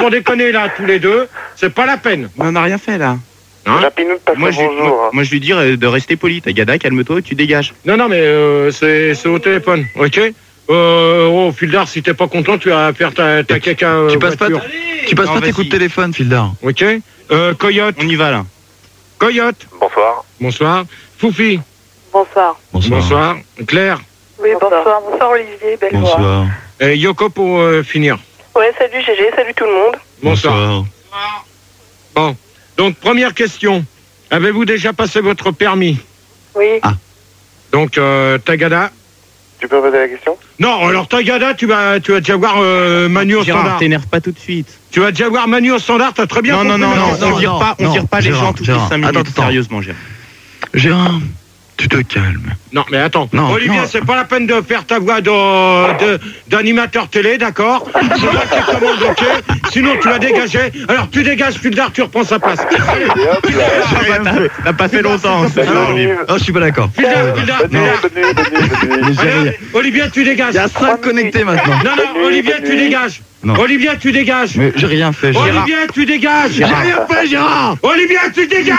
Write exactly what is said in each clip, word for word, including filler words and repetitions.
pour déconner là, tous les deux, c'est pas la peine. Mais on n'a rien fait là. Hein Rapinou de passer Moi je, lui, bonjour. moi, moi, je lui dis euh, de rester poli. Tagada, calme-toi, tu dégages. Non, non, mais euh, c'est c'est au téléphone, ok. Euh, oh, Fildar, si t'es pas content, tu vas faire ta, ta caca. Euh, Tu passes pas, voiture. tu passes Non, pas tes vas-y. coups de téléphone, Fildar. Ok. Euh, Coyote. On y va là. Coyote. Bonsoir. Bonsoir. Foufi. Bonsoir. Bonsoir. Claire. Oui, bonsoir. Bonsoir Olivier, belle voix. Bonsoir. Et Yoko pour euh, finir. Ouais, salut Gégé, salut tout le monde. Bonsoir. Bon. Donc, première question. Avez-vous déjà passé votre permis? Oui. Ah. Donc, euh, Tagada. Tu peux poser la question? Non, alors Tagada, tu vas, tu vas déjà voir euh, Manu au Gérard, standard. t'énerve pas tout de suite. Tu vas déjà voir Manu au standard, t'as très bien Non, non, compris. non, non, non, on vire non, pas, on non, vire pas les Gérard, gens toutes Gérard. les cinq minutes. Attends, attends. Sérieusement, Gérard. Gérard, tu te calmes. Non, mais attends. Non, Olivier, non. c'est pas la peine de faire ta voix de- de- d'animateur télé, d'accord? C'est moi qui commande, ok? Sinon, tu vas dégager. Alors, tu dégages, Fildar, tu reprends sa place. Allez, Et hop là. T'as pas fait longtemps. c'est Bonne Alors, nuit. Oh, je suis pas d'accord. Fildar, Fildar, Bonne nuit, Fildar. bonne nuit, bonne nuit, bonne nuit. Allez, Olivier, tu dégages. Il y a cinq connectés maintenant. Non, non, Olivier, tu dégages. Non. Olivier, tu dégages. Mais j'ai rien fait, Gérard. Olivier, tu dégages. J'ai rien fait, Gérard. Olivier, tu dégages.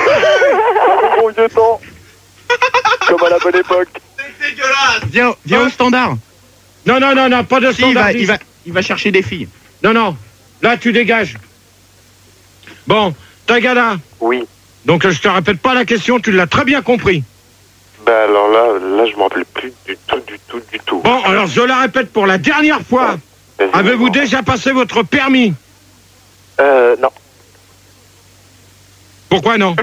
Bon vieux temps. Comme à la bonne époque. Viens, viens au standard. Non, non, non, non, pas de Si, il va, standardiste. il va, il va chercher des filles. Non, non. Là, tu dégages. Bon, Tagada. Oui. Donc, je te répète pas la question, tu l'as très bien compris. Bah alors là, là je m'en rappelle plus du tout, du tout, du tout. Bon, alors je la répète pour la dernière fois. Vas-y, Avez-vous dis-moi. déjà passé votre permis? Euh, non. Pourquoi non?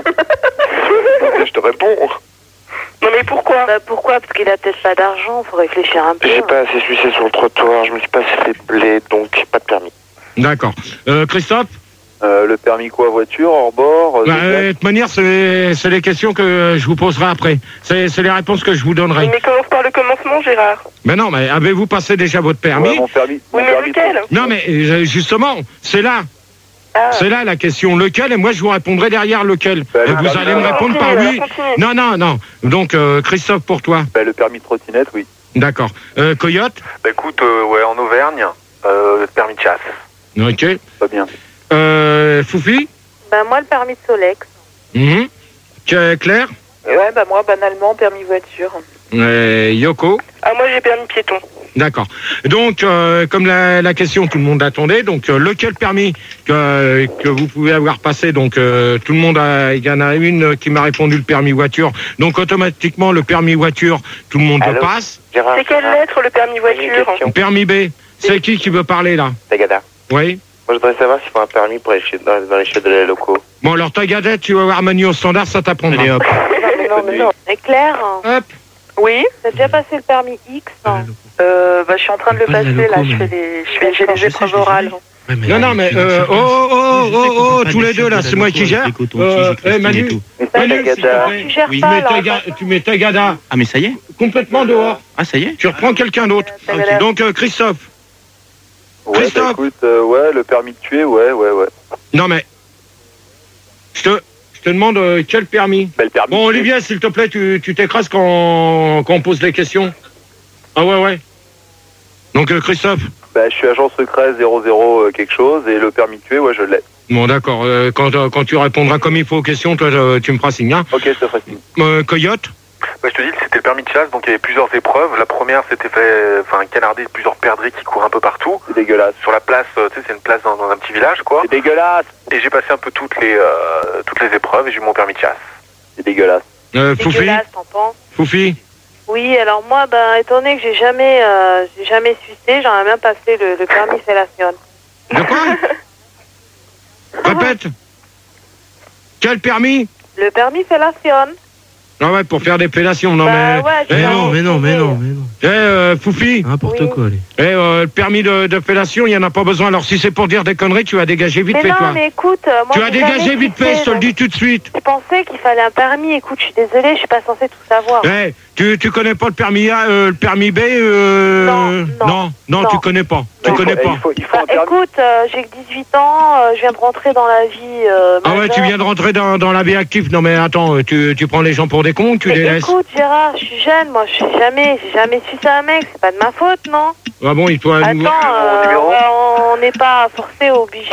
Je te réponds. Non mais pourquoi Bah pourquoi Parce qu'il a peut-être pas d'argent, faut réfléchir un peu. J'ai pas assez sucé sur le trottoir, je me suis pas assez fait blé, donc pas de permis. D'accord. Euh, Christophe? Euh, le permis quoi, voiture, hors bord Bah, euh, de toute manière, c'est c'est les questions que je vous poserai après. C'est c'est les réponses que je vous donnerai. Mais commence par le commencement, Gérard. Mais non, mais avez-vous passé déjà votre permis? mon permis. Oui, mon mais permis lequel Non, mais euh, justement, c'est là. Ah. C'est là la question. Lequel? Et moi, je vous répondrai derrière lequel. Bah, Et le vous permis, allez me alors, répondre par continue, oui. alors, continue. Non, non, non. Donc, euh, Christophe, pour toi. Bah, le permis de trottinette, oui. D'accord. Euh, Coyote? Bah écoute, euh, ouais, en Auvergne, euh, permis de chasse. Ok. Pas bien. Euh, Foufi? Bah moi le permis de Solex. Mhm. Que- Claire? Ouais, bah moi banalement permis voiture. Euh, Yoko? Ah moi j'ai permis piéton. D'accord. Donc, euh, comme la, la question, tout le monde l'attendait. Donc, euh, lequel permis que, que vous pouvez avoir passé? Donc, euh, tout le monde a... Il y en a une qui m'a répondu le permis voiture. Donc, automatiquement, le permis voiture, tout le monde Allô le passe. Gérard, C'est quelle lettre le permis voiture question. Permis B, c'est qui qui veut parler, là? Tagada. Oui? Moi, je voudrais savoir s'il faut un permis pour aller chez, dans, dans les chefs de la locaux. Bon, alors, ta gadette, tu vas voir Manu au standard, ça t'apprendra. Allez hop. Non mais non mais non. Et Claire? Hop. Oui. T'as déjà passé le permis X? Euh, bah je suis en train de le Pas les passer là, locaux, je mais- fais des, je fais, j'ai des Je sais, épreuves je les ai orales. Ouais, mais Non, non, mais... Euh, oh, oh, oh, oh, oh, tous les deux, là, c'est moi qui gère. Euh, eh, Manu, Manu, s'il te Tagada. plaît. Tu gères Oui, Tu pas mets, là. ta ga- tu mets ta gada Ah mais ça y est. complètement dehors. Ah ça y est. Tu reprends quelqu'un d'autre. Euh, Tagada. Donc, euh, Christophe. Ouais, Christophe. bah écoute, euh, ouais, le permis de tuer, ouais, ouais, ouais. Non, mais... Je te, je te demande euh, quel permis. Bah, le permis Bon, de tuer. Olivier, s'il te plaît, tu tu t'écrases quand, quand on pose les questions. Ah ouais, ouais. Donc, euh, Christophe. Bah, je suis agent secret zéro zéro euh, quelque chose, et le permis de tuer, ouais, je l'ai. Bon, d'accord. euh, quand, euh, quand tu répondras comme il faut aux questions, toi, euh, tu me feras signe. Hein. Ok, je te ferai signe. Euh, Coyote. Bah, je te dis, c'était le permis de chasse, donc il y avait plusieurs épreuves. La première, c'était fait, enfin, canarder plusieurs perdrix qui courent un peu partout. C'est dégueulasse. Sur la place, euh, tu sais, c'est une place dans, dans un petit village, quoi. C'est dégueulasse. Et j'ai passé un peu toutes les, euh, toutes les épreuves et j'ai eu mon permis de chasse. C'est dégueulasse. Euh, Foufi. Dégueulasse, t'en penses? Foufi. Oui, alors moi, ben, étant donné que j'ai jamais, euh, j'ai jamais sucé, j'aimerais bien passer le, le permis fellation. De quoi? Répète. Quel permis? Le permis fellation. Ah ouais, pour faire des pélations. Non, Bah mais... ouais, Eh, Mais j'ai non, envie mais non, mais d'essayer. non, mais non. Eh, euh, Foufi. N'importe Oui. quoi, allez. Eh, euh, le permis de, de fellation, il n'y en a pas besoin. Alors, si c'est pour dire des conneries, tu vas dégager vite Mais fait, non, toi. mais écoute, euh, moi, Tu vas j'ai jamais dégager vite fait, sucé, je te le donc dis tout de suite. Je pensais qu'il fallait un permis. Écoute, je suis désolée, je suis pas censée tout savoir. Eh, tu, tu connais pas le permis A, euh, le permis B euh... Non, non, non, non, non. tu connais pas. Tu Il faut- connais eh, pas. Il faut, il faut Bah, un permis. écoute, euh, j'ai que dix-huit ans, euh, je viens de rentrer dans la vie. Euh, Ah ouais, tu majeure. viens de rentrer dans, dans la vie active. Non mais attends, euh, tu, tu prends les gens pour des cons, tu Mais les laisses. écoute, Gérard, je suis jeune, moi, je suis jamais, j'ai jamais sucé un mec, c'est pas de ma faute, non? Ah bon, il faut... Attends, euh, numéro ouais, on n'est pas forcé, obligé.